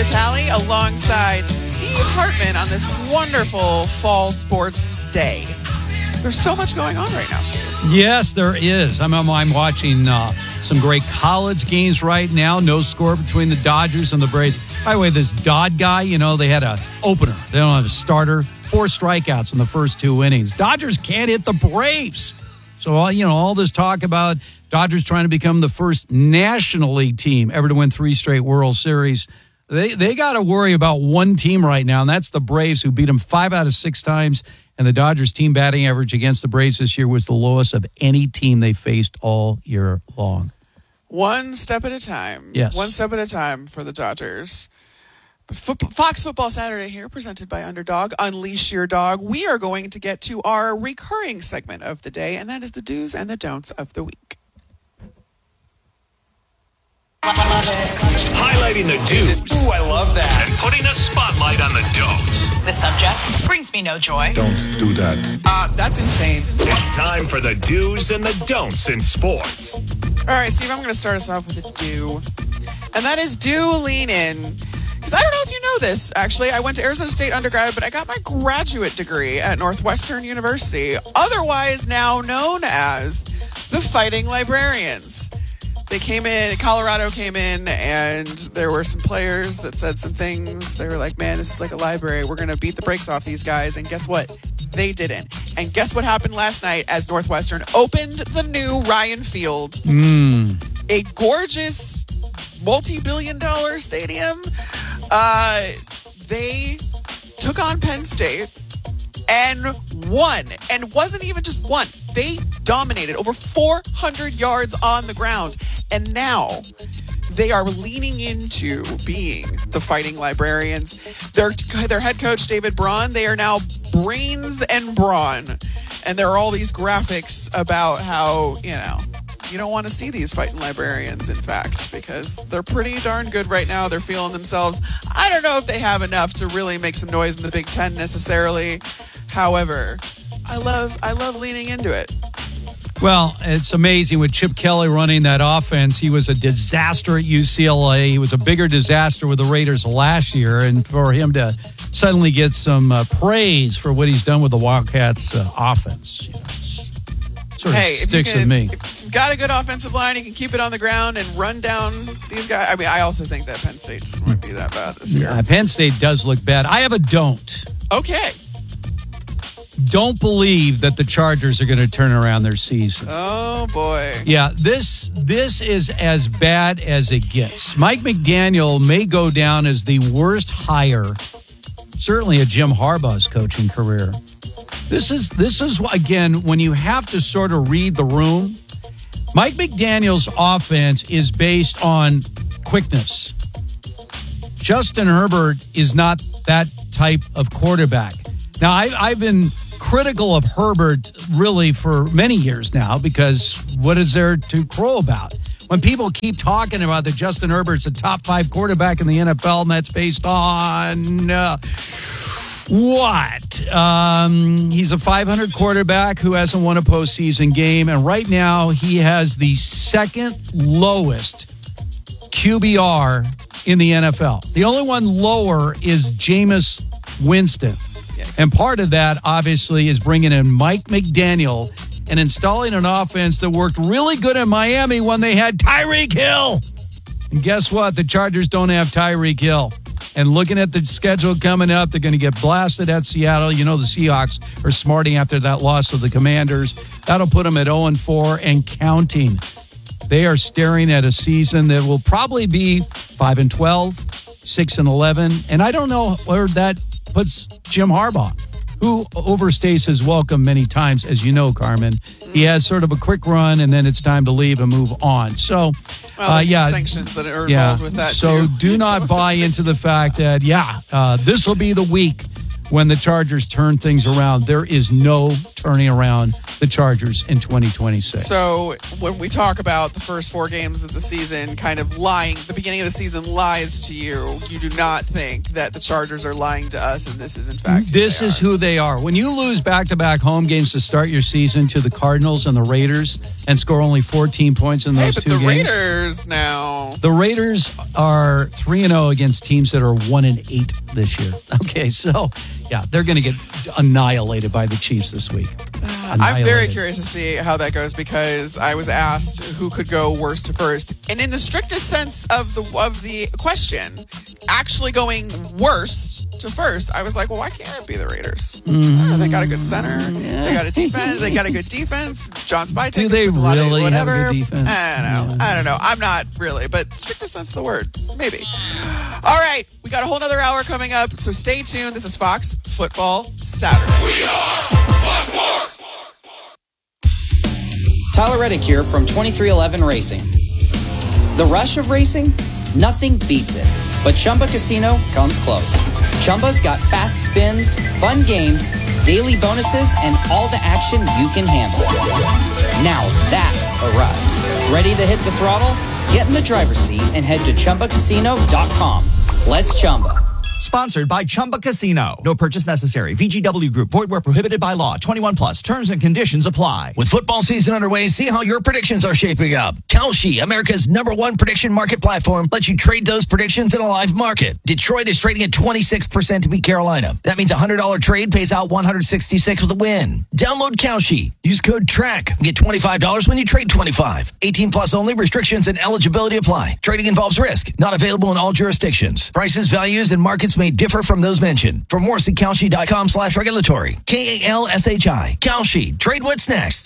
Vitale alongside Steve Hartman on this wonderful fall sports day. There's so much going on right now, Steve. Yes, there is. I'm watching some great college games right now. No score between the Dodgers and the Braves. By the way, this Dodd guy, they had an opener. They don't have a starter. 4 strikeouts in the first 2 innings. Dodgers can't hit the Braves. So, all this talk about Dodgers trying to become the first National League team ever to win 3 straight World Series. They got to worry about one team right now, and that's the Braves, who beat them 5 out of 6 times. And the Dodgers' team batting average against the Braves this year was the lowest of any team they faced all year long. One step at a time. Yes. One step at a time for the Dodgers. Fox Football Saturday here, presented by Underdog. Unleash your dog. We are going to get to our recurring segment of the day, and that is the do's and the don'ts of the week. Highlighting the do's. Ooh, I love that. And putting a spotlight on the don'ts. The subject brings me no joy. Don't do that. That's insane. It's time for the do's and the don'ts in sports. All right, Steve, I'm going to start us off with a do. And that is do lean in. Because I don't know if you know this, actually. I went to Arizona State undergrad, but I got my graduate degree at Northwestern University, otherwise now known as the Fighting Librarians. They came in, Colorado came in, and there were some players that said some things. They were like, man, this is like a library. We're going to beat the brakes off these guys. And guess what? They didn't. And guess what happened last night as Northwestern opened the new Ryan Field? A gorgeous multi-billion-dollar stadium. They took on Penn State and won. And wasn't even just one. They dominated over 400 yards on the ground. And now they are leaning into being the Fighting Librarians. Their head coach, David Braun, they are now Brains and Brawn. And there are all these graphics about how, you don't want to see these Fighting Librarians, in fact, because they're pretty darn good right now. They're feeling themselves. I don't know if they have enough to really make some noise in the Big Ten necessarily. However, I love leaning into it. Well, it's amazing with Chip Kelly running that offense. He was a disaster at UCLA. He was a bigger disaster with the Raiders last year. And for him to suddenly get some praise for what he's done with the Wildcats offense, sort of sticks with me. If you've got a good offensive line, you can keep it on the ground and run down these guys. I mean, I also think that Penn State just might be that bad this year. Yeah, Penn State does look bad. I have a don't. Okay. Don't believe that the Chargers are going to turn around their season. Oh, boy. Yeah, this is as bad as it gets. Mike McDaniel may go down as the worst hire, certainly at Jim Harbaugh's coaching career. This is again, when you have to sort of read the room. Mike McDaniel's offense is based on quickness. Justin Herbert is not that type of quarterback. Now, I've been critical of Herbert really for many years now, because what is there to crow about? When people keep talking about that Justin Herbert's a top 5 quarterback in the NFL, and that's based on what? He's a 500 quarterback who hasn't won a postseason game, and right now he has the second lowest QBR in the NFL. The only one lower is Jameis Winston. And part of that, obviously, is bringing in Mike McDaniel and installing an offense that worked really good in Miami when they had Tyreek Hill. And guess what? The Chargers don't have Tyreek Hill. And looking at the schedule coming up, they're going to get blasted at Seattle. The Seahawks are smarting after that loss of the Commanders. That'll put them at 0-4 and counting. They are staring at a season that will probably be 5-12, 6-11. And I don't know where that puts Jim Harbaugh, who overstays his welcome many times, as you know, Carmen. He has sort of a quick run, and then it's time to leave and move on. So, there's some sanctions that are involved with that, so too. Do not buy into the fact that, this will be the week when the Chargers turn things around. There is no turning around the Chargers in 2026. So when we talk about the first 4 games of the season kind of lying, the beginning of the season lies to you, you do not think that the Chargers are lying to us and this is in fact who they are. When you lose back-to-back home games to start your season to the Cardinals and the Raiders and score only 14 points in those 2 games. The Raiders now. The Raiders are 3-0 against teams that are 1-8 this year. Okay, so yeah, they're going to get annihilated by the Chiefs this week. I'm very curious to see how that goes because I was asked who could go worst to first, and in the strictest sense of the question, actually going worst to first, I was like, well, why can't it be the Raiders? I don't know, they got a good center, they got a defense, they got a good defense. John Spytek. Do they really have a good defense? I don't know. I'm not really, but strictest sense of the word, maybe. All right, we got a whole nother hour coming up, so stay tuned. This is Fox Football Saturday. We are Fox Sports. Tyler Reddick here from 2311 Racing. The rush of racing? Nothing beats it. But Chumba Casino comes close. Chumba's got fast spins, fun games, daily bonuses, and all the action you can handle. Now that's a ride. Ready to hit the throttle? Get in the driver's seat and head to ChumbaCasino.com. Let's Chumba. Sponsored by Chumba Casino. No purchase necessary. VGW Group. Void where prohibited by law. 21 plus. Terms and conditions apply. With football season underway, see how your predictions are shaping up. Kalshi, America's #1 prediction market platform, lets you trade those predictions in a live market. Detroit is trading at 26% to beat Carolina. That means a $100 trade pays out $166 with a win. Download Kalshi. Use code TRACK. Get $25 when you trade 25. 18 plus only. Restrictions and eligibility apply. Trading involves risk. Not available in all jurisdictions. Prices, values, and markets may differ from those mentioned. For more, see Kalshi.com/regulatory. KALSHI. Kalshi. Trade what's next.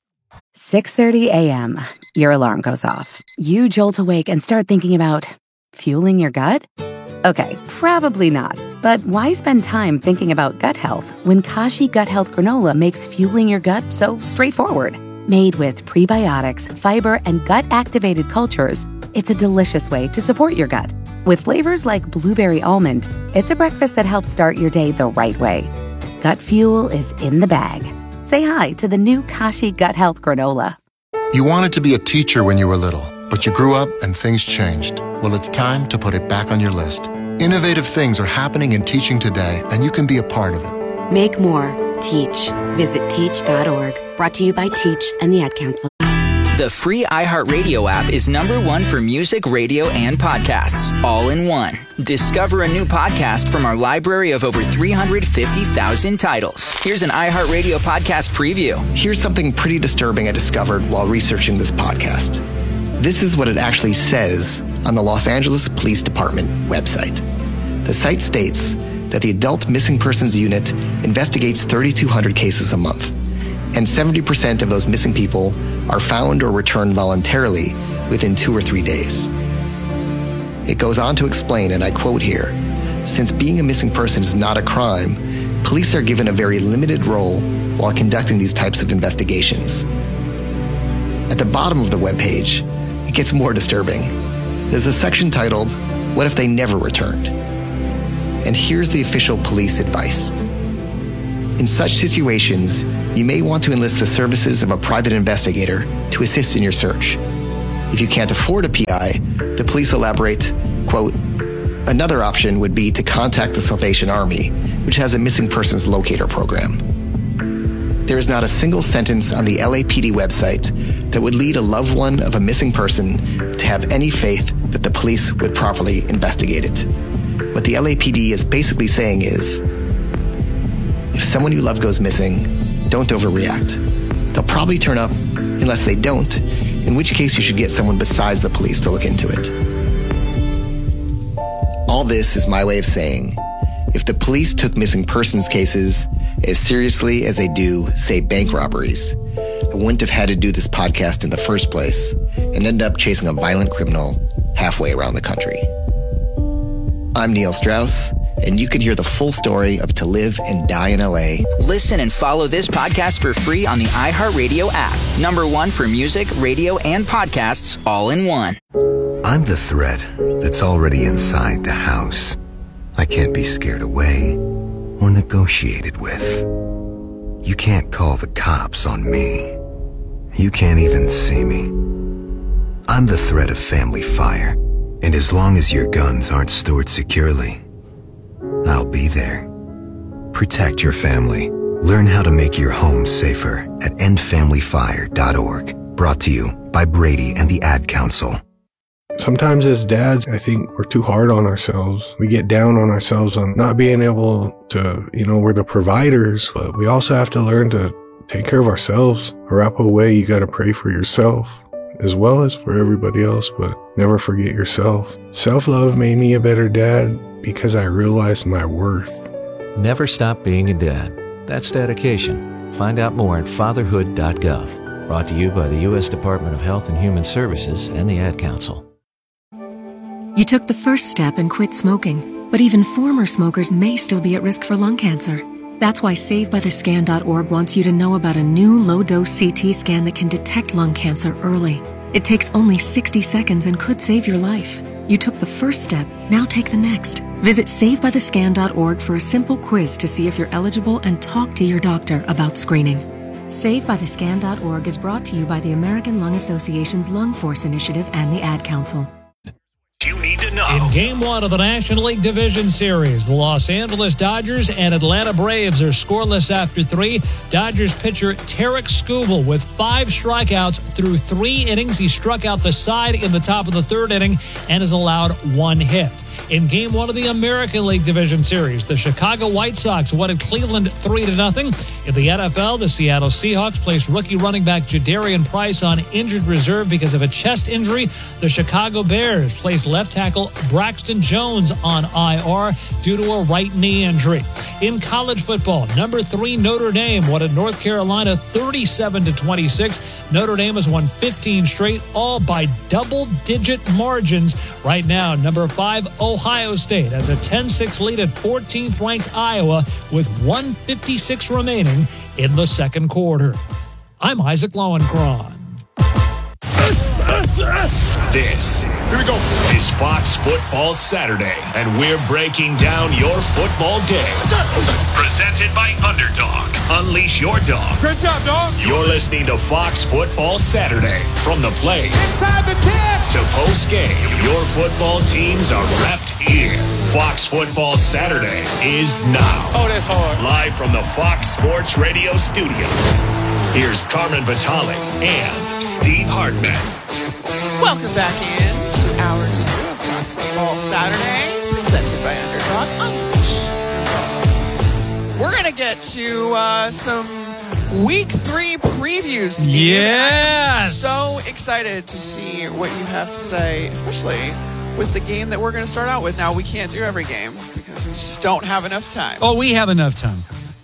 6:30 a.m. Your alarm goes off. You jolt awake and start thinking about fueling your gut? Okay, probably not. But why spend time thinking about gut health when Kashi Gut Health Granola makes fueling your gut so straightforward? Made with prebiotics, fiber, and gut-activated cultures, it's a delicious way to support your gut. With flavors like blueberry almond, it's a breakfast that helps start your day the right way. Gut fuel is in the bag. Say hi to the new Kashi Gut Health Granola. You wanted to be a teacher when you were little, but you grew up and things changed. Well, it's time to put it back on your list. Innovative things are happening in teaching today, and you can be a part of it. Make more. Teach. Visit teach.org. Brought to you by Teach and the Ad Council. The free iHeartRadio app is #1 for music, radio, and podcasts, all in one. Discover a new podcast from our library of over 350,000 titles. Here's an iHeartRadio podcast preview. Here's something pretty disturbing I discovered while researching this podcast. This is what it actually says on the Los Angeles Police Department website. The site states that the Adult Missing Persons Unit investigates 3,200 cases a month, and 70% of those missing people are found or returned voluntarily within 2 or 3 days. It goes on to explain, and I quote here, since being a missing person is not a crime, police are given a very limited role while conducting these types of investigations. At the bottom of the webpage, it gets more disturbing. There's a section titled, What If They Never Returned? And here's the official police advice. In such situations, you may want to enlist the services of a private investigator to assist in your search. If you can't afford a PI, the police elaborate, quote, another option would be to contact the Salvation Army, which has a missing persons locator program. There is not a single sentence on the LAPD website that would lead a loved one of a missing person to have any faith that the police would properly investigate it. What the LAPD is basically saying is, if someone you love goes missing, don't overreact. They'll probably turn up unless they don't, in which case you should get someone besides the police to look into it. All this is my way of saying, if the police took missing persons cases as seriously as they do, say, bank robberies, I wouldn't have had to do this podcast in the first place and end up chasing a violent criminal halfway around the country. I'm Neil Strauss, and you can hear the full story of To Live and Die in LA. Listen and follow this podcast for free on the iHeartRadio app. #1 for music, radio, and podcasts, all in one. I'm the threat that's already inside the house. I can't be scared away or negotiated with. You can't call the cops on me. You can't even see me. I'm the threat of family fire, and as long as your guns aren't stored securely, I'll be there. Protect your family. Learn how to make your home safer at endfamilyfire.org. Brought to you by Brady and the Ad Council. Sometimes as dads, I think we're too hard on ourselves. We get down on ourselves on not being able to, we're the providers, but we also have to learn to take care of ourselves. Arapahoe way, you got to pray for yourself as well as for everybody else, but never forget yourself. Self-love made me a better dad because I realized my worth. Never stop being a dad. That's dedication. Find out more at fatherhood.gov. Brought to you by the U.S. Department of Health and Human Services and the Ad Council. You took the first step and quit smoking, but even former smokers may still be at risk for lung cancer. That's why SaveByTheScan.org wants you to know about a new low-dose CT scan that can detect lung cancer early. It takes only 60 seconds and could save your life. You took the first step, now take the next. Visit SaveByTheScan.org for a simple quiz to see if you're eligible and talk to your doctor about screening. SaveByTheScan.org is brought to you by the American Lung Association's Lung Force Initiative and the Ad Council. You need to know. In Game 1 of the National League Division Series, the Los Angeles Dodgers and Atlanta Braves are scoreless after 3. Dodgers pitcher Tarek Skubal with 5 strikeouts through 3 innings. He struck out the side in the top of the 3rd inning and has allowed 1 hit. In Game 1 of the American League Division Series, the Chicago White Sox won at Cleveland 3-0. In the NFL, the Seattle Seahawks placed rookie running back Jadarian Price on injured reserve because of a chest injury. The Chicago Bears placed left tackle Braxton Jones on IR due to a right knee injury. In college football, number 3 Notre Dame won at North Carolina 37-26. Notre Dame has won 15 straight, all by double-digit margins. Right now, number 5 Ohio State has a 10-6 lead at 14th-ranked Iowa with 1:56 remaining in the second quarter. I'm Isaac Lowenkron. This is Fox Football Saturday, and we're breaking down your football day. Presented by Underdog. Unleash your dog. Good job, dog. You're listening to Fox Football Saturday. From the plays Inside the 10 to post-game, your football teams are wrapped here. Fox Football Saturday is now. Oh, that's hard. Live from the Fox Sports Radio studios. Here's Carmen Vitale and Steve Hartman. Welcome back in to Hour 2 of Fox Football Saturday, presented by Underdog. We're going to get to some Week 3 previews, Steve. Yes! I'm so excited to see what you have to say, especially with the game that we're going to start out with. Now, we can't do every game because we just don't have enough time. Oh, we have enough time.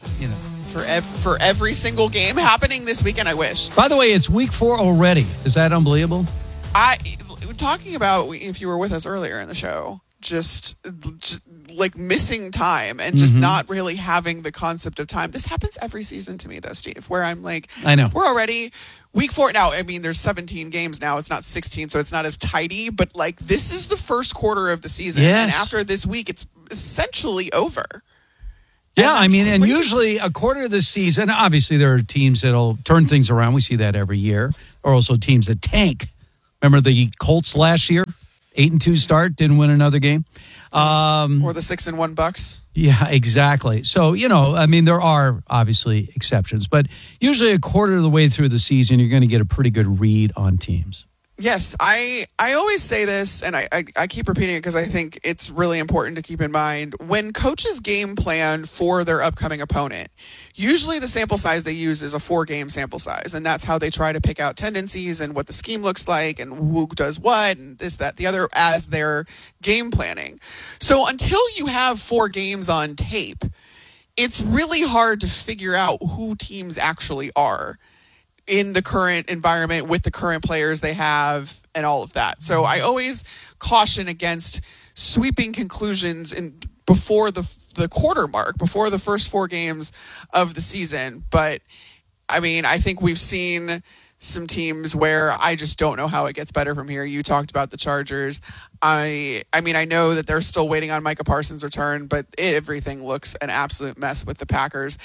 For every single game happening this weekend, I wish. By the way, it's week 4 already. Is that unbelievable? Talking about, if you were with us earlier in the show, just like missing time and just not really having the concept of time. This happens every season to me, though, Steve, where I'm like, I know. We're already week 4 now. I mean, there's 17 games now. It's not 16, so it's not as tidy. But like, this is the first quarter of the season. Yes. And after this week, it's essentially over. Yeah, I mean, and crazy. usually a quarter of the season, obviously there are teams that'll turn things around. We see that every year. Or also teams that tank. Remember the Colts last year? 8-2 start, didn't win another game. Or the 6-1 Bucks. Yeah, exactly. So, I mean, there are obviously exceptions. But usually a quarter of the way through the season, you're going to get a pretty good read on teams. Yes, I always say this, and I keep repeating it because I think it's really important to keep in mind. When coaches game plan for their upcoming opponent, usually the sample size they use is a 4-game sample size, and that's how they try to pick out tendencies and what the scheme looks like and who does what and this, that, the other as their game planning. So until you have 4 games on tape, it's really hard to figure out who teams actually are in the current environment with the current players they have and all of that. So I always caution against sweeping conclusions before the quarter mark, before the first 4 games of the season. But I mean, I think we've seen some teams where I just don't know how it gets better from here. You talked about the Chargers. I mean, I know that they're still waiting on Micah Parsons' return, but everything looks an absolute mess with the Packers.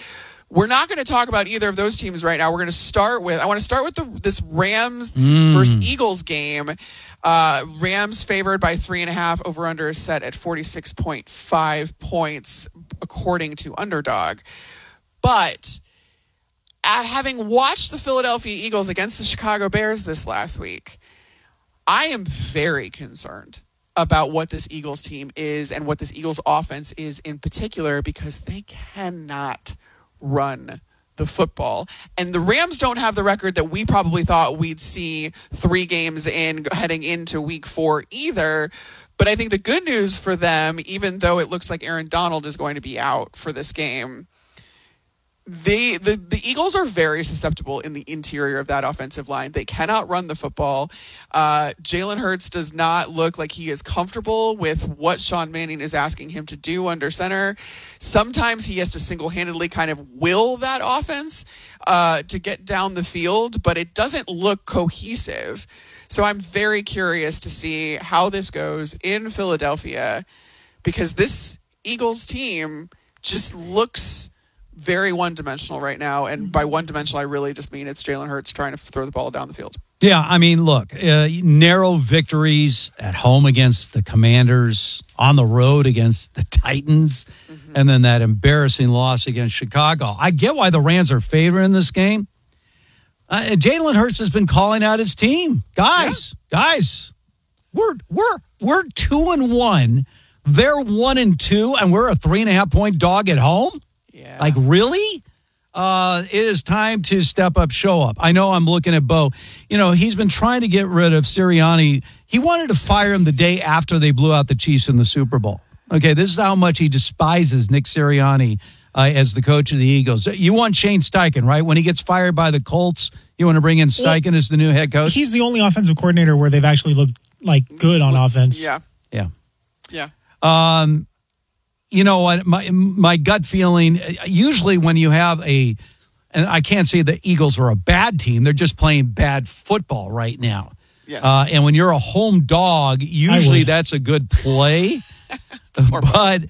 We're not going to talk about either of those teams right now. I want to start with this Rams versus Eagles game. Rams favored by 3.5. Over under is set at 46.5 points, according to Underdog. But having watched the Philadelphia Eagles against the Chicago Bears this last week, I am very concerned about what this Eagles team is and what this Eagles offense is in particular, because they cannot run the football. And the Rams don't have the record that we probably thought we'd see 3 games in heading into week 4 either. But I think the good news for them, even though it looks like Aaron Donald is going to be out for this game, the Eagles are very susceptible in the interior of that offensive line. They cannot run the football. Jalen Hurts does not look like he is comfortable with what Sean Mannion is asking him to do under center. Sometimes he has to single-handedly kind of will that offense to get down the field, but it doesn't look cohesive. So I'm very curious to see how this goes in Philadelphia, because this Eagles team just looks very one-dimensional right now, and by one-dimensional, I really just mean it's Jalen Hurts trying to throw the ball down the field. Yeah, I mean, look, narrow victories at home against the Commanders, on the road against the Titans, and then that embarrassing loss against Chicago. I get why the Rams are favored in this game. Jalen Hurts has been calling out his team. Guys, we're 2-1. They're 1-2, and we're a 3.5-point dog at home. Yeah. Like, really? It is time to step up, show up. I know I'm looking at Bo. You know, he's been trying to get rid of Sirianni. He wanted to fire him the day after they blew out the Chiefs in the Super Bowl. Okay, this is how much he despises Nick Sirianni as the coach of the Eagles. You want Shane Steichen, right? When he gets fired by the Colts, you want to bring in Steichen as the new head coach? He's the only offensive coordinator where they've actually looked like good on offense. Yeah. You know what? My gut feeling, usually when you have and I can't say the Eagles are a bad team, they're just playing bad football right now. Yes. And when you're a home dog, usually that's a good play. But,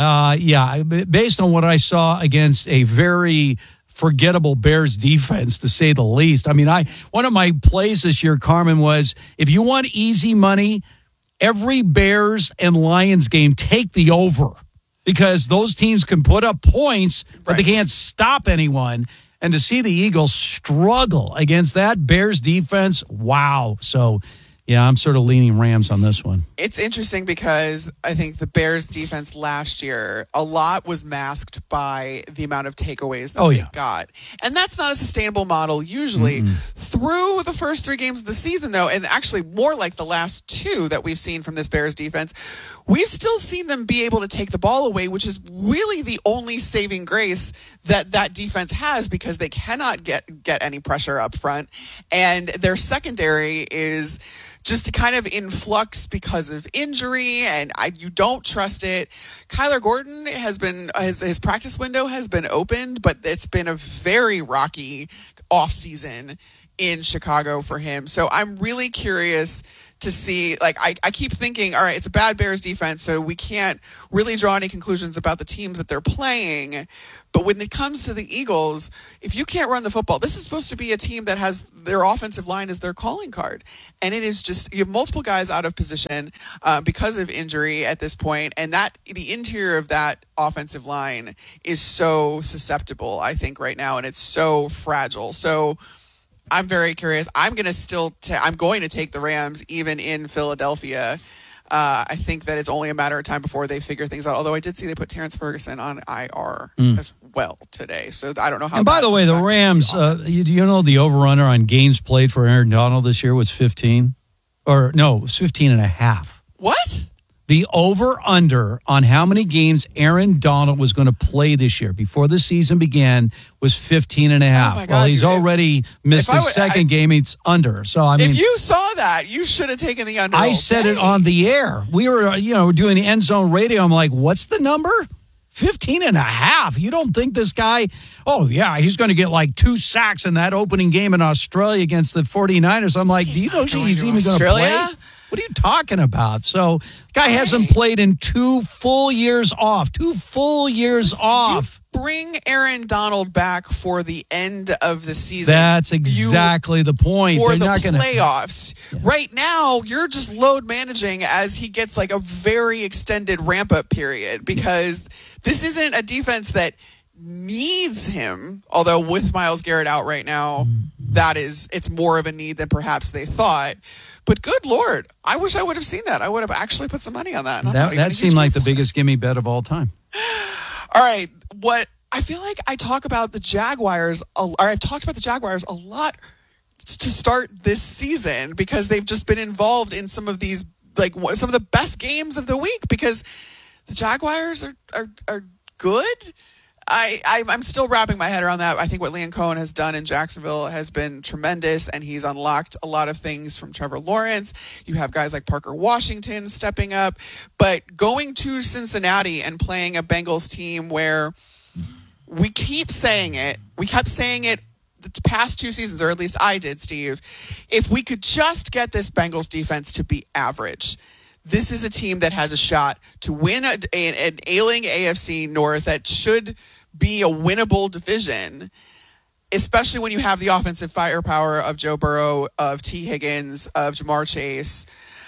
based on what I saw against a very forgettable Bears defense, to say the least. I mean, one of my plays this year, Carmen, was if you want easy money, every Bears and Lions game, take the over. Because those teams can put up points, but they can't stop anyone. And to see the Eagles struggle against that Bears defense, wow. So, yeah, I'm sort of leaning Rams on this one. It's interesting because I think the Bears defense last year, a lot was masked by the amount of takeaways that they got. And that's not a sustainable model usually. Through the first 3 games of the season, though, and actually more like the last 2 that we've seen from this Bears defense, we've still seen them be able to take the ball away, which is really the only saving grace that defense has, because they cannot get any pressure up front. And their secondary is just kind of in flux because of injury, and you don't trust it. Kyler Gordon his practice window has been opened, but it's been a very rocky offseason in Chicago for him. So I'm really curious to see, I keep thinking, all right, it's a bad Bears defense, so we can't really draw any conclusions about the teams that they're playing. But when it comes to the Eagles, if you can't run the football, this is supposed to be a team that has their offensive line as their calling card. And it is just, you have multiple guys out of position because of injury at this point, and the interior of that offensive line is so susceptible, I think, right now, and it's so fragile. So I'm very curious. I'm going to take the Rams even in Philadelphia. I think that it's only a matter of time before they figure things out. Although I did see they put Terrence Ferguson on IR as well today. So I don't know how. And by the way, the Rams, you know, the over-under on games played for Aaron Donald this year was 15? Or no, it was 15.5. What? The over-under on how many games Aaron Donald was going to play this year before the season began was 15.5. Oh my God, well, he's already missed his second game. It's under. So, I mean, if you saw that, you should have taken the under. I said it on the air. We were, doing end zone radio. I'm like, what's the number? 15.5. You don't think this guy, he's going to get like 2 sacks in that opening game in Australia against the 49ers. I'm like, do you know he's even going to play? What are you talking about? So, the guy hasn't played in 2 full years off. 2 full years off. You bring Aaron Donald back for the end of the season. That's exactly the point. For They're the not gonna, playoffs. Yeah. Right now, you're just load managing as he gets like a very extended ramp-up period because this isn't a defense that needs him, although with Myles Garrett out right now, it's more of a need than perhaps they thought. But good Lord, I wish I would have seen that. I would have actually put some money on that. That seemed like the biggest gimme bet of all time. All right, what I feel like I talk about the Jaguars, or I've talked about the Jaguars a lot to start this season because they've just been involved in some of these, like some of the best games of the week because the Jaguars are good. I'm still wrapping my head around that. I think what Liam Cohen has done in Jacksonville has been tremendous, and he's unlocked a lot of things from Trevor Lawrence. You have guys like Parker Washington stepping up. But going to Cincinnati and playing a Bengals team where we keep saying it, we kept saying it the past 2 seasons, or at least I did, Steve, if we could just get this Bengals defense to be average, this is a team that has a shot to win an ailing AFC North that should be a winnable division, especially when you have the offensive firepower of Joe Burrow, of T. Higgins, of Jamar Chase.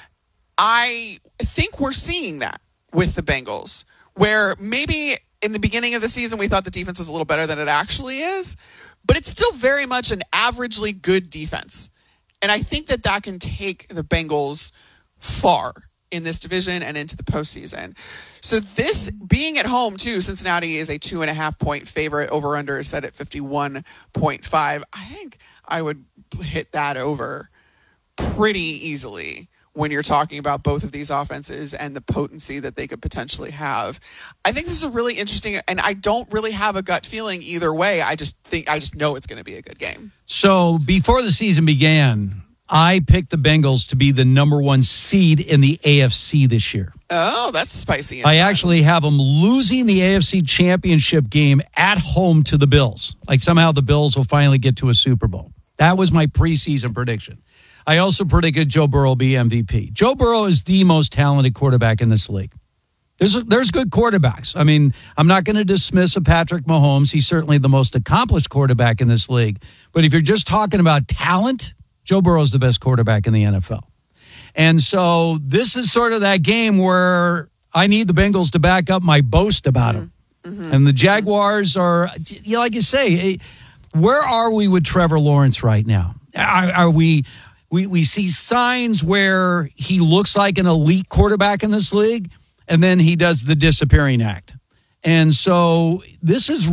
I think we're seeing that with the Bengals, where maybe in the beginning of the season we thought the defense was a little better than it actually is, but it's still very much an averagely good defense. And I think that can take the Bengals far in this division and into the postseason. So this being at home too, Cincinnati is a 2.5 point favorite. Over under is set at 51.5. I think I would hit that over pretty easily when you're talking about both of these offenses and the potency that they could potentially have. I think this is a really interesting, and I don't really have a gut feeling either way. I just know it's going to be a good game. So before the season began, I picked the Bengals to be the number 1 seed in the AFC this year. Oh, that's spicy. I actually have them losing the AFC Championship game at home to the Bills. Like somehow the Bills will finally get to a Super Bowl. That was my preseason prediction. I also predicted Joe Burrow will be MVP. Joe Burrow is the most talented quarterback in this league. There's good quarterbacks. I mean, I'm not going to dismiss a Patrick Mahomes. He's certainly the most accomplished quarterback in this league. But if you're just talking about talent, Joe Burrow is the best quarterback in the NFL. And so this is sort of that game where I need the Bengals to back up my boast about him. Mm-hmm. And the Jaguars are, like you say, where are we with Trevor Lawrence right now? Are we see signs where he looks like an elite quarterback in this league, and then he does the disappearing act. And so this is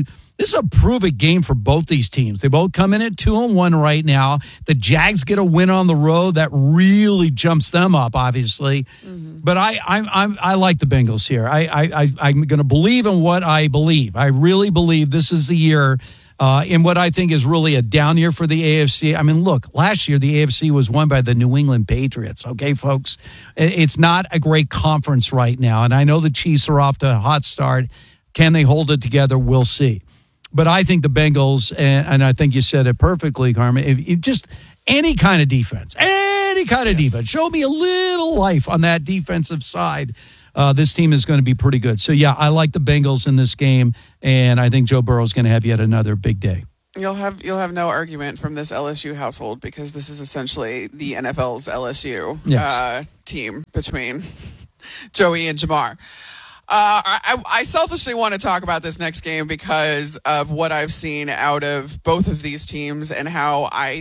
a prove-it game for both these teams. They both come in at 2-1 right now. The Jags get a win on the road that really jumps them up, obviously. Mm-hmm. But I like the Bengals here. I'm going to believe in what I believe. I really believe this is the year in what I think is really a down year for the AFC. I mean, look, last year the AFC was won by the New England Patriots. Okay, folks, it's not a great conference right now, and I know the Chiefs are off to a hot start. Can they hold it together? We'll see. But I think the Bengals, and I think you said it perfectly, Carmen, if just any kind of defense, show me a little life on that defensive side. This team is going to be pretty good. So, yeah, I like the Bengals in this game, and I think Joe Burrow is going to have yet another big day. You'll have no argument from this LSU household because this is essentially the NFL's LSU team between Joey and Jamar. I selfishly want to talk about this next game because of what I've seen out of both of these teams and how I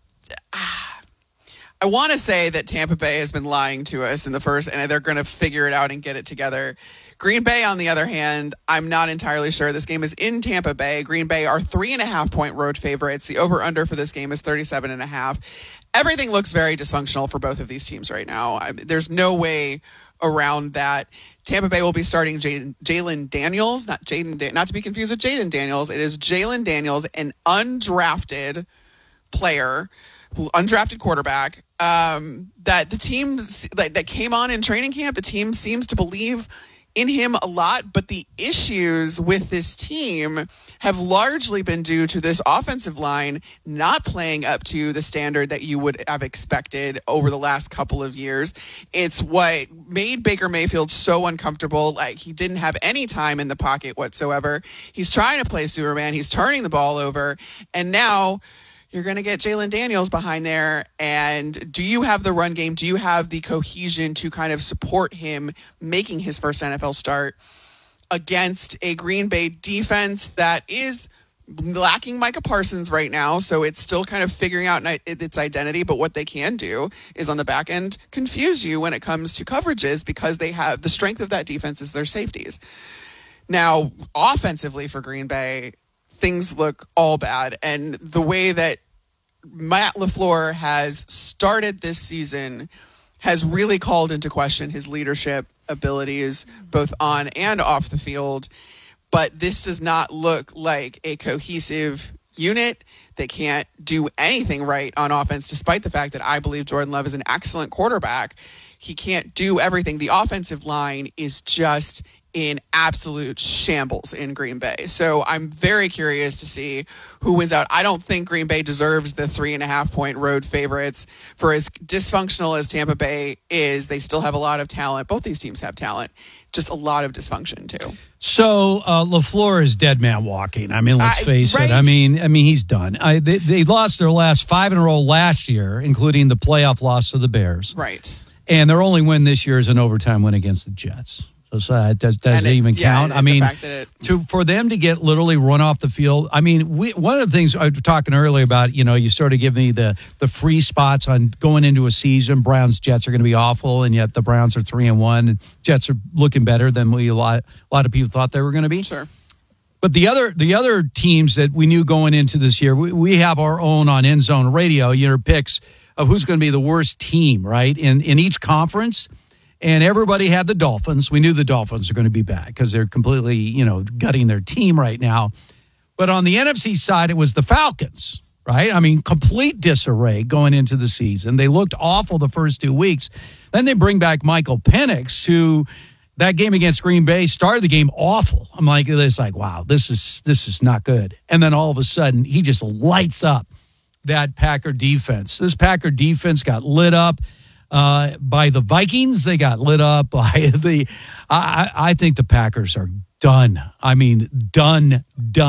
want to say that Tampa Bay has been lying to us in the first, and they're going to figure it out and get it together. Green Bay, on the other hand, I'm not entirely sure. This game is in Tampa Bay. Green Bay are 3.5 point road favorites. The over-under for this game is 37.5. Everything looks very dysfunctional for both of these teams right now. There's no way around that. Tampa Bay will be starting Jalen Daniels, not to be confused with Jaden Daniels. It is Jalen Daniels, an undrafted player, undrafted quarterback, that the team that came on in training camp. The team seems to believe in him a lot, but the issues with this team have largely been due to this offensive line not playing up to the standard that you would have expected over the last couple of years. It's what made Baker Mayfield so uncomfortable. Like, he didn't have any time in the pocket whatsoever. He's trying to play Superman. He's turning the ball over. And now you're going to get Jalen Daniels behind there. And do you have the run game? Do you have the cohesion to kind of support him making his first NFL start against a Green Bay defense that is lacking Micah Parsons right now? So it's still kind of figuring out its identity. But what they can do is on the back end confuse you when it comes to coverages, because they have the strength of that defense is their safeties. Now, offensively for Green Bay, things look all bad. And the way that Matt LaFleur has started this season has really called into question his leadership abilities, both on and off the field. But this does not look like a cohesive unit. They can't do anything right on offense, despite the fact that I believe Jordan Love is an excellent quarterback. He can't do everything. The offensive line is just in absolute shambles in Green Bay. So I'm very curious to see who wins out. I don't think Green Bay deserves the 3.5-point road favorites. For as dysfunctional as Tampa Bay is, they still have a lot of talent. Both these teams have talent, just a lot of dysfunction too. So LaFleur is dead man walking. I mean, let's face right. it. I mean, he's done. They lost their last 5 in a row last year, including the playoff loss to the Bears. Right. And their only win this year is an overtime win against the Jets. So that doesn't even count. I mean, for them to get literally run off the field. I mean, one of the things I was talking earlier about, you sort of give me the free spots on going into a season. Browns, Jets are going to be awful, and yet the Browns are 3-1. And Jets are looking better than a lot of people thought they were going to be. Sure. But the other teams that we knew going into this year, we have our own on End Zone Radio, your picks of who's going to be the worst team, right, in each conference. And everybody had the Dolphins. We knew the Dolphins are going to be bad because they're completely, gutting their team right now. But on the NFC side, it was the Falcons, right? I mean, complete disarray going into the season. They looked awful the first 2 weeks. Then they bring back Michael Penix, who that game against Green Bay started the game awful. I'm like, it's like, wow, this is not good. And then all of a sudden, he just lights up that Packer defense. This Packer defense got lit up by the Vikings. They got lit up by I think the Packers are done. I mean, done.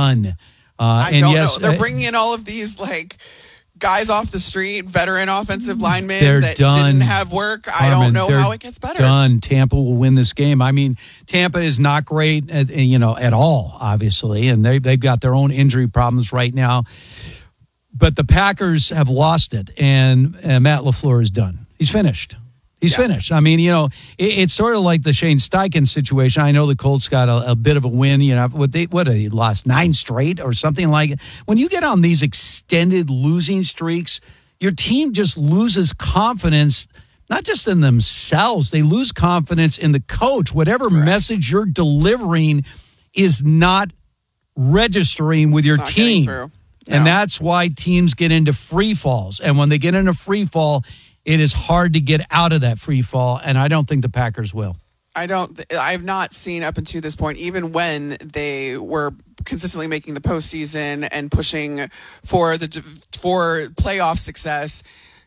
I don't know. They're bringing in all of these guys off the street, veteran offensive linemen that didn't have work. I don't know how it gets better. Done. Tampa will win this game. I mean, Tampa is not great, at all, obviously, and they've got their own injury problems right now. But the Packers have lost it, and Matt LaFleur is done. He's finished. He's finished. I mean, it's sort of like the Shane Steichen situation. I know the Colts got a bit of a win. He lost 9 straight or something like it. When you get on these extended losing streaks, your team just loses confidence, not just in themselves. They lose confidence in the coach. Whatever message you're delivering is not registering with your team. No. And that's why teams get into free falls. And when they get into free fall, it is hard to get out of that free fall, and I don't think the Packers will. I've not seen up until this point, even when they were consistently making the postseason and pushing for playoff success,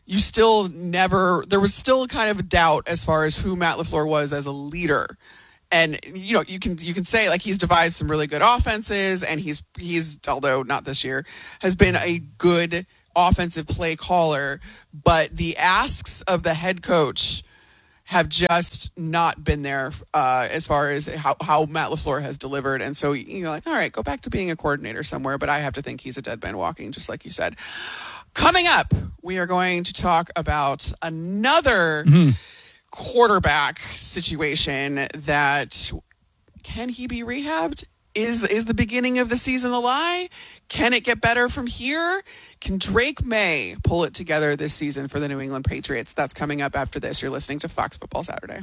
there was still kind of a doubt as far as who Matt LaFleur was as a leader. And you can say he's devised some really good offenses, and he's although not this year, has been a good offensive play caller, but the asks of the head coach have just not been there as far as how Matt LaFleur has delivered. And so all right, go back to being a coordinator somewhere, but I have to think he's a dead man walking, just like you said. Coming up, we are going to talk about another quarterback situation that, can he be rehabbed? Is the beginning of the season a lie? Can it get better from here? Can Drake May pull it together this season for the New England Patriots? That's coming up after this. You're listening to Fox Football Saturday.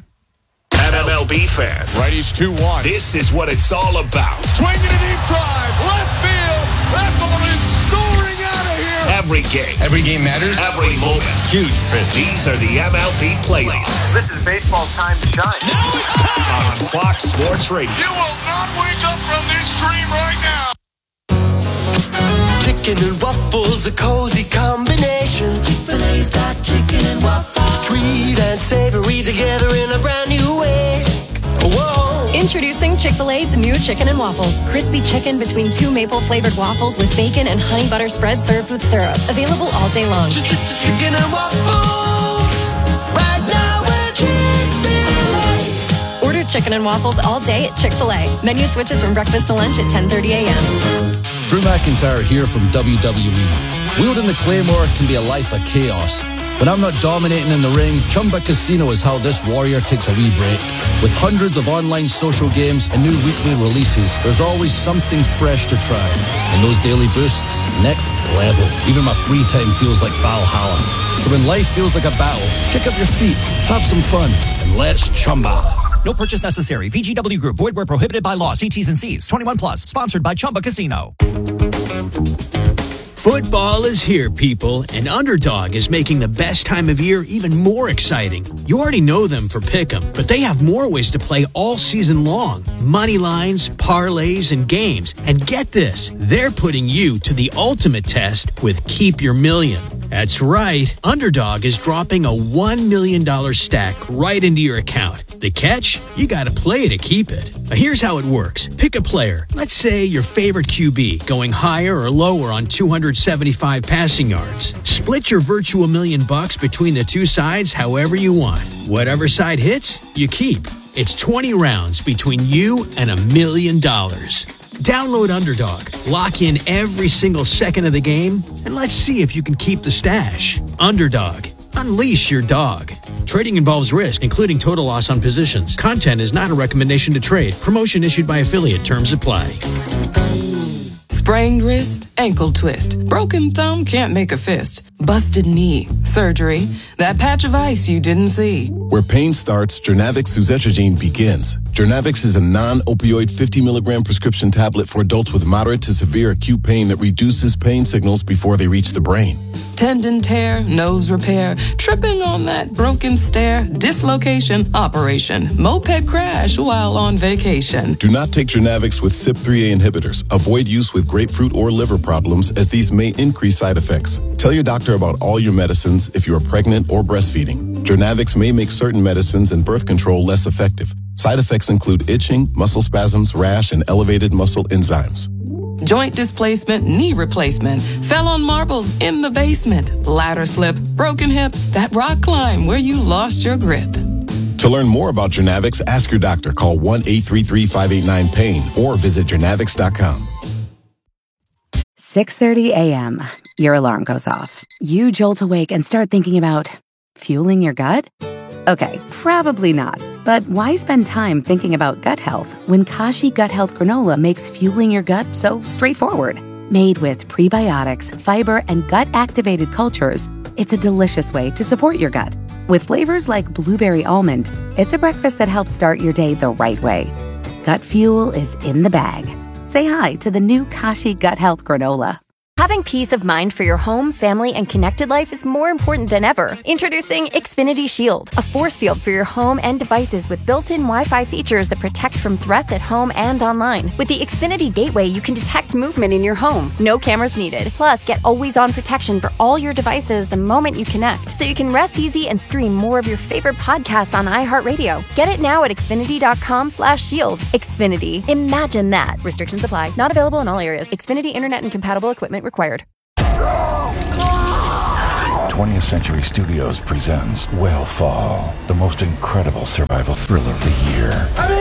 MLB fans. Righty's 2-1. This is what it's all about. Swinging a deep drive. Left field. That ball is soaring out of here. Every game. Every game matters. Every moment. Huge pitch. These are the MLB playoffs. This is baseball's time to shine. Now it's on Fox Sports Radio. You will not wake up from this dream right now. Chicken and waffles, a cozy combination. Chick-fil-A's got chicken and waffles. Sweet and savory together in a brand new way. Whoa. Introducing Chick-fil-A's new chicken and waffles. Crispy chicken between two maple-flavored waffles with bacon and honey butter spread served with syrup. Available all day long. Chicken and waffles. Right now at Chick-fil-A. Order chicken and waffles all day at Chick-fil-A. Menu switches from breakfast to lunch at 10:30 a.m. Drew McIntyre here from WWE. Wielding the Claymore can be a life of chaos. When I'm not dominating in the ring, Chumba Casino is how this warrior takes a wee break. With hundreds of online social games and new weekly releases, there's always something fresh to try. And those daily boosts, next level. Even my free time feels like Valhalla. So when life feels like a battle, kick up your feet, have some fun, and let's Chumba. No purchase necessary. VGW Group. Void where prohibited by law. See T's and C's. 21 plus. Sponsored by Chumba Casino. Football is here, people, and Underdog is making the best time of year even more exciting. You already know them for Pick'em, but they have more ways to play all season long. Money lines, parlays, and games. And get this, they're putting you to the ultimate test with Keep Your Million. That's right, Underdog is dropping a $1 million stack right into your account. The catch? You gotta play to keep it. Now here's how it works. Pick a player. Let's say your favorite QB, going higher or lower on 275 passing yards. Split your virtual $1 million between the two sides however you want. Whatever side hits, you keep. It's 20 rounds between you and $1 million. Download Underdog, lock in every single second of the game, and let's see if you can keep the stash. Underdog. Unleash your dog. Trading involves risk, including total loss on positions. Content is not a recommendation to trade. Promotion issued by affiliate. Terms apply. Sprained wrist, ankle twist. Broken thumb, can't make a fist. Busted knee, surgery. That patch of ice you didn't see. Where pain starts, Journavx suzetrigine begins. Journavx is a non-opioid 50 milligram prescription tablet for adults with moderate to severe acute pain that reduces pain signals before they reach the brain. Tendon tear, nose repair, tripping on that broken stair, dislocation, operation, moped crash while on vacation. Do not take Journavx with CYP3A inhibitors. Avoid use with grapefruit or liver problems, as these may increase side effects. Tell your doctor about all your medicines if you are pregnant or breastfeeding. Journavx may make certain medicines and birth control less effective. Side effects include itching, muscle spasms, rash, and elevated muscle enzymes. Joint displacement, knee replacement, fell on marbles in the basement, ladder slip, broken hip, that rock climb where you lost your grip. To learn more about Journavx, ask your doctor. Call 1-833-589-PAIN or visit journavx.com. 6:30 a.m. Your alarm goes off. You jolt awake and start thinking about fueling your gut? Okay, probably not. But why spend time thinking about gut health when Kashi Gut Health Granola makes fueling your gut so straightforward? Made with prebiotics, fiber, and gut-activated cultures, it's a delicious way to support your gut. With flavors like blueberry almond, it's a breakfast that helps start your day the right way. Gut fuel is in the bag. Say hi to the new Kashi Gut Health Granola. Having peace of mind for your home, family, and connected life is more important than ever. Introducing Xfinity Shield, a force field for your home and devices with built-in Wi-Fi features that protect from threats at home and online. With the Xfinity Gateway, you can detect movement in your home. No cameras needed. Plus, get always-on protection for all your devices the moment you connect, so you can rest easy and stream more of your favorite podcasts on iHeartRadio. Get it now at Xfinity.com/shield. Xfinity. Imagine that. Restrictions apply. Not available in all areas. Xfinity Internet and compatible equipment required. 20th Century Studios presents Whale the most incredible survival thriller of the year.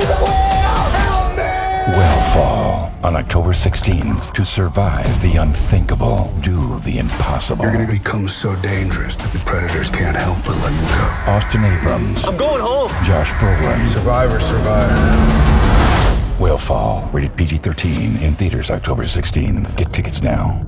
Whale on October 16th. To survive the unthinkable, do the impossible. You're going to become so dangerous that the predators can't help but let you go. Austin Abrams. I'm going home. Josh Brolin. Survivor. Whale, rated PG-13, in theaters October 16th. Get tickets now.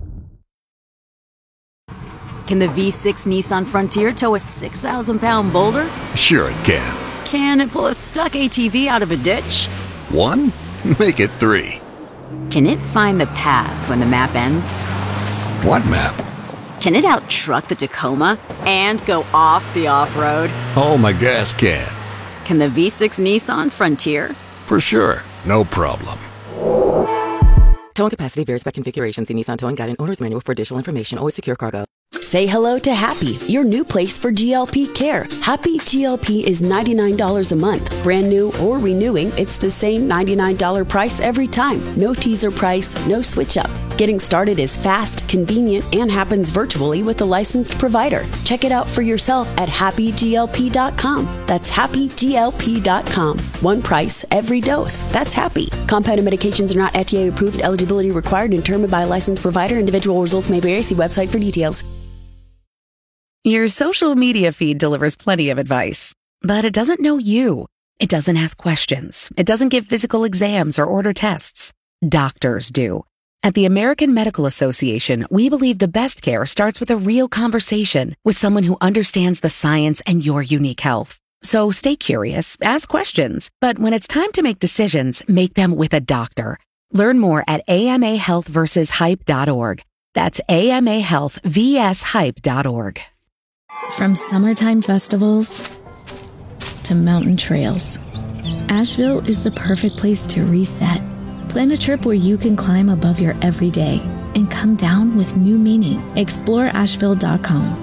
Can the V6 Nissan Frontier tow a 6,000-pound boulder? Sure it can. Can it pull a stuck ATV out of a ditch? 1? Make it 3. Can it find the path when the map ends? What map? Can it out-truck the Tacoma and go off the off-road? Oh, my gas can. Can the V6 Nissan Frontier? For sure. No problem. Towing capacity varies by configuration. See Nissan Towing Guide and Owner's Manual for additional information. Always secure cargo. Say hello to Happy, your new place for GLP care. Happy GLP is $99 a month. Brand new or renewing, it's the same $99 price every time. No teaser price, no switch up. Getting started is fast, convenient, and happens virtually with a licensed provider. Check it out for yourself at happyglp.com. That's happyglp.com. One price, every dose. That's Happy. Compounded medications are not FDA approved. Eligibility required and determined by a licensed provider. Individual results may vary. See website for details. Your social media feed delivers plenty of advice, but it doesn't know you. It doesn't ask questions. It doesn't give physical exams or order tests. Doctors do. At the American Medical Association, we believe the best care starts with a real conversation with someone who understands the science and your unique health. So stay curious, ask questions, but when it's time to make decisions, make them with a doctor. Learn more at amahealthversushype.org. That's amahealthvshype.org. From summertime festivals to mountain trails, Asheville is the perfect place to reset. Plan a trip where you can climb above your everyday and come down with new meaning. Explore Asheville.com.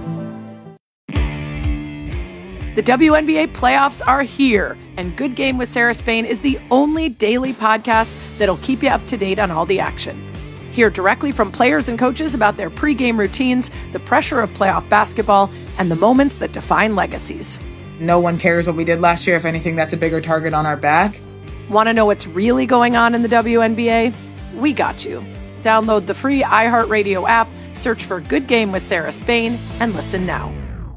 The WNBA playoffs are here, and Good Game with Sarah Spain is the only daily podcast that'll keep you up to date on all the action. Hear directly from players and coaches about their pregame routines, the pressure of playoff basketball, and the moments that define legacies. No one cares what we did last year. If anything, that's a bigger target on our back. Want to know what's really going on in the WNBA? We got you. Download the free iHeartRadio app, search for Good Game with Sarah Spain, and listen now.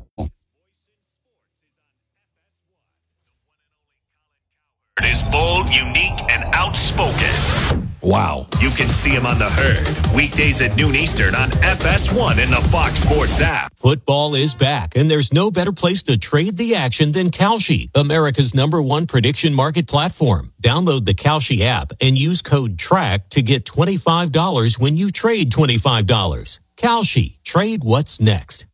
Is bold, unique, and outspoken. Wow. You can see him on The Herd, weekdays at noon Eastern on FS1 and the Fox Sports app. Football is back, and there's no better place to trade the action than Kalshi, America's #1 prediction market platform. Download the Kalshi app and use code TRACK to get $25 when you trade $25. Kalshi, trade what's next.